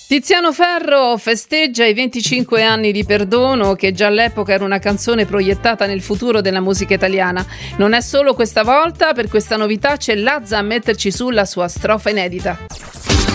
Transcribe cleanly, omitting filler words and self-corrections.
Tiziano Ferro festeggia i 25 anni di Perdono, che già all'epoca era una canzone proiettata nel futuro della musica italiana. Non è solo questa volta, per questa novità c'è Lazza a metterci su la sua strofa inedita.